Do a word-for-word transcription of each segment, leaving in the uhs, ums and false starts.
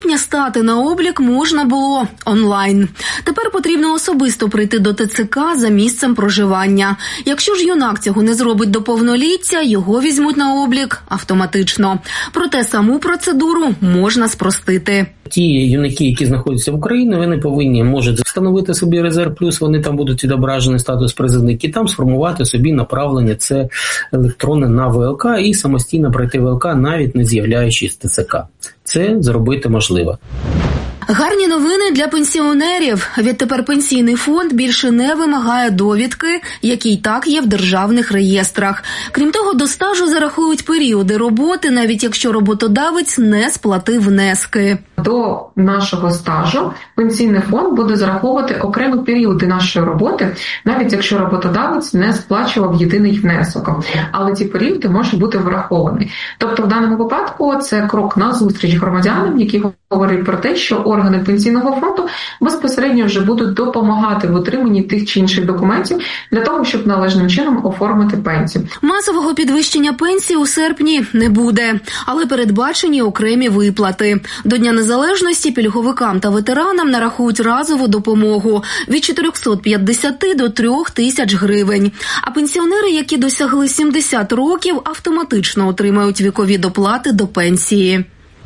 Стати на облік можна було онлайн. Тепер потрібно особисто прийти до Те Це Ка за місцем проживання. Якщо ж юнак цього не зробить до повноліття, його візьмуть на облік автоматично. Проте саму процедуру можна спростити. Ті юнаки, які знаходяться в Україні, вони повинні можуть встановити собі резерв плюс, вони там будуть відображені статус призовник, і там сформувати собі направлення, це електронне на Ве Ел Ка, і самостійно пройти Ве Ел Ка, навіть не з'являючись в Те Це Ка. Це зробити можливо. Гарні новини для пенсіонерів. Відтепер пенсійний фонд більше не вимагає довідки, які й так є в державних реєстрах. Крім того, до стажу зарахують періоди роботи, навіть якщо роботодавець не сплатив внески. До нашого стажу пенсійний фонд буде зараховувати окремі періоди нашої роботи, навіть якщо роботодавець не сплачував єдиний внесок. Але ці періоди можуть бути враховані. Тобто в даному випадку це крок на зустріч громадянам, які говорять про те, що органи пенсійного фонду безпосередньо вже будуть допомагати в отриманні тих чи інших документів для того, щоб належним чином оформити пенсію. Масового підвищення пенсії у серпні не буде, але передбачені окремі виплати. До Дня Незалежності пільговикам та ветеранам нарахують разову допомогу від чотириста п'ятдесят до трьох тисяч гривень. А пенсіонери, які досягли сімдесят років, автоматично отримають вікові доплати до пенсії.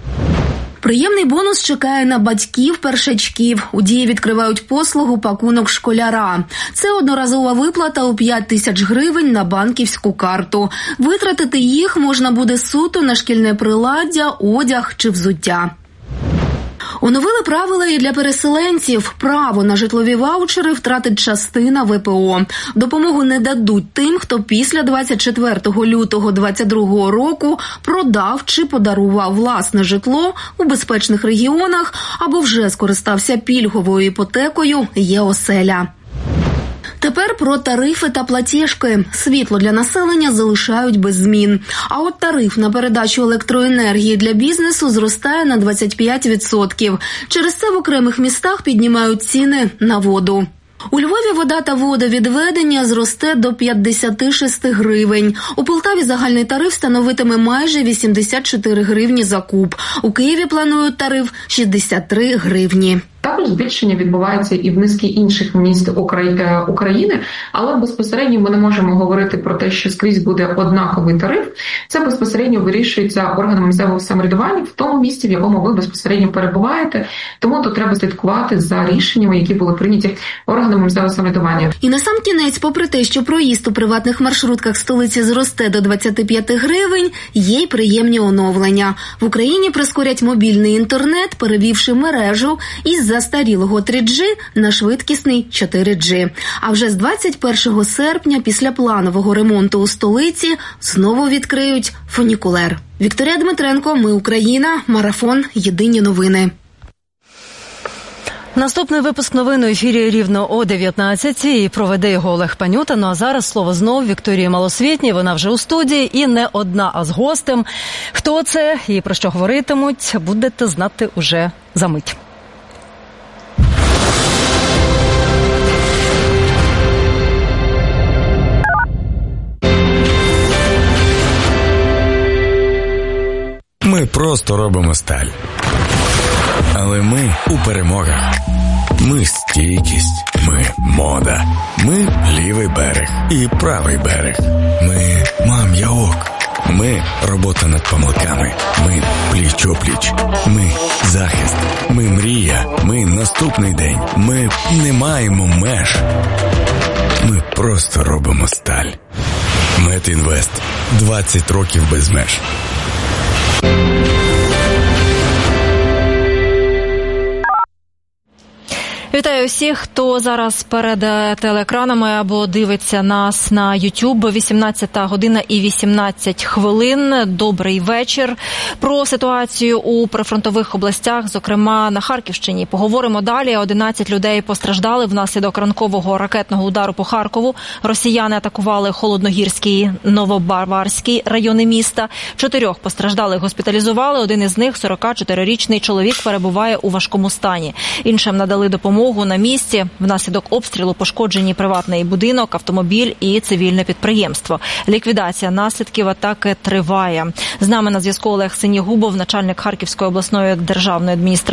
Приємний бонус чекає на батьків-першачків. У Дії відкривають послугу «Пакунок школяра». Це одноразова виплата у п'ять тисяч гривень на банківську карту. Витратити їх можна буде суто на шкільне приладдя, одяг чи взуття. Оновили правила і для переселенців. Право на житлові ваучери втратить частина Ве Пе О. Допомогу не дадуть тим, хто після двадцять четвертого лютого двадцять другого року продав чи подарував власне житло у безпечних регіонах або вже скористався пільговою іпотекою «Є-оселя». Тепер про тарифи та платіжки. Світло для населення залишають без змін. А от тариф на передачу електроенергії для бізнесу зростає на двадцять п'ять відсотків. Через це в окремих містах піднімають ціни на воду. У Львові вода та водовідведення зросте до п'ятдесят шість гривень. У Полтаві загальний тариф становитиме майже вісімдесят чотири гривні за куб. У Києві планують тариф шістдесят три гривні. Також збільшення відбувається і в низки інших міст України, але безпосередньо ми не можемо говорити про те, що скрізь буде однаковий тариф. Це безпосередньо вирішується органами місцевого самоврядування в тому місці, в якому ви безпосередньо перебуваєте. Тому тут треба слідкувати за рішеннями, які були прийняті органами місцевого самоврядування. І на сам кінець, попри те, що проїзд у приватних маршрутках столиці зросте до двадцять п'ять гривень, є й приємні оновлення. В Україні прискорять мобільний інтернет, перевівши мережу із застарілого три джі на швидкісний чотири джі. А вже з двадцять першого серпня, після планового ремонту у столиці, знову відкриють фунікулер. Вікторія Дмитренко, Ми Україна, Марафон, Єдині новини. Наступний випуск новин у ефірі рівно о дев'ятнадцятій, і проведе його Олег Панюта. Ну а зараз слово знов Вікторії Малосвітній, вона вже у студії і не одна, а з гостем. Хто це і про що говоритимуть, будете знати уже за мить. Ми просто робимо сталь. Але ми у перемогах. Ми стійкість. Ми мода. Ми лівий берег і правий берег. Ми мам-яок. Ми робота над помилками. Ми пліч-опліч. Ми захист. Ми мрія. Ми наступний день. Ми не маємо меж. Ми просто робимо сталь. Метінвест. двадцять років без меж. Вітаю всіх, хто зараз перед телеекранами або дивиться нас на YouTube. вісімнадцята година і вісімнадцять хвилин. Добрий вечір. Про ситуацію у прифронтових областях, зокрема на Харківщині, поговоримо далі. одинадцять людей постраждали внаслідок ранкового ракетного удару по Харкову. Росіяни атакували Холодногірський, Новобаварський райони міста. Чотирьох постраждалих госпіталізували. Один із них, сорокачотирирічний чоловік, перебуває у важкому стані. Іншим надали допомогу допомогу на місці. Внаслідок обстрілу пошкоджені приватний будинок, автомобіль і цивільне підприємство. Ліквідація наслідків атаки триває. З нами на зв'язку Олег Синігубов, начальник Харківської обласної державної адміністрації.